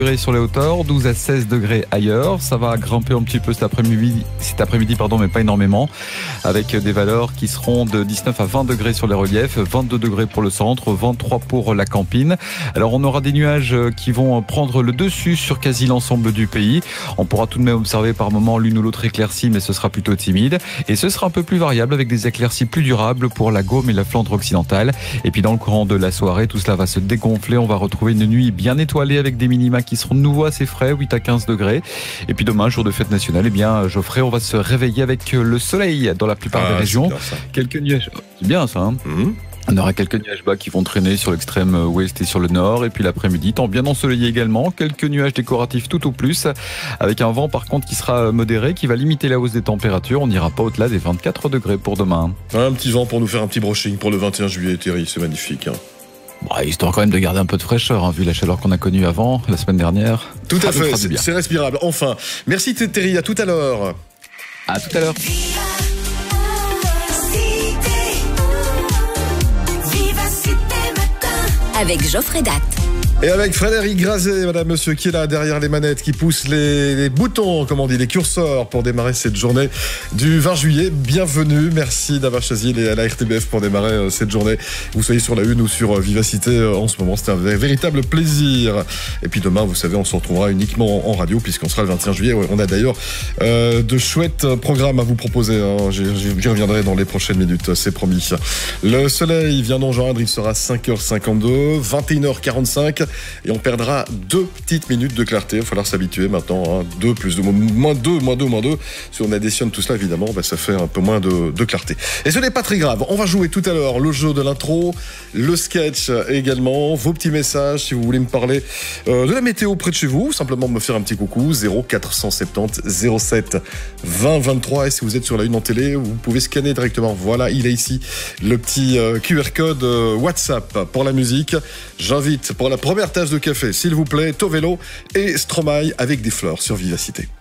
degrés sur les hauteurs, 12 à 16 degrés ailleurs. Ça va grimper un petit peu cet après-midi, mais pas énormément, avec des valeurs qui seront de 19 à 20 degrés sur les reliefs, 22 degrés pour le centre, 23 pour la Campine. Alors on aura des nuages qui vont prendre le dessus sur quasi l'ensemble du pays. On pourra tout de même observer par moments l'une ou l'autre éclaircie, mais ce sera plutôt timide. Et ce sera un peu plus variable avec des éclaircies plus durables pour la Gaume et la Flandre occidentale. Et puis dans le courant de la soirée, tout cela va se dégonfler. On va retrouver une nuit bien étoilée avec des minima qui seront de nouveau assez frais, 8 à 15 degrés. Et puis demain, jour de fête nationale, Geoffrey, on va se réveiller avec le soleil dans la plupart des régions. Quelques nuages. C'est bien ça, hein. On aura quelques nuages bas qui vont traîner sur l'extrême ouest et sur le nord. Et puis l'après-midi, temps bien ensoleillé également. Quelques nuages décoratifs tout au plus. Avec un vent par contre qui sera modéré, qui va limiter la hausse des températures. On n'ira pas au-delà des 24 degrés pour demain. Un petit vent pour nous faire un petit brushing pour le 21 juillet, Thierry. C'est magnifique. Histoire quand même de garder un peu de fraîcheur, vu la chaleur qu'on a connue avant, la semaine dernière. Tout à fait, c'est respirable. Enfin, merci Thierry, à tout à l'heure. À tout à l'heure. Avec Geoffrey Datt. Et avec Frédéric Grazet, madame, monsieur, qui est là derrière les manettes, qui pousse les boutons, comme on dit, les curseurs pour démarrer cette journée du 20 juillet. Bienvenue, merci d'avoir choisi la RTBF pour démarrer cette journée. Vous soyez sur la une ou sur Vivacité en ce moment, c'est un véritable plaisir. Et puis demain, vous savez, on se retrouvera uniquement en radio puisqu'on sera le 21 juillet. On a d'ailleurs de chouettes programmes à vous proposer. J'y reviendrai dans les prochaines minutes, c'est promis. Le soleil vient d'enjoindre, il sera 5h52, 21h45. Et on perdra 2 petites minutes de clarté. Il va falloir s'habituer maintenant. 2 plus 2, moins 2. Si on additionne tout cela, évidemment, ça fait un peu moins de clarté. Et ce n'est pas très grave. On va jouer tout à l'heure le jeu de l'intro, le sketch également, vos petits messages si vous voulez me parler de la météo près de chez vous. Simplement me faire un petit coucou. 0470 07 20 23. Et si vous êtes sur la une en télé, vous pouvez scanner directement. Voilà, il est ici le petit QR code WhatsApp pour la musique. J'invite pour la première tasse de café, s'il vous plaît, Tovelo et Stromae avec des fleurs sur Vivacité.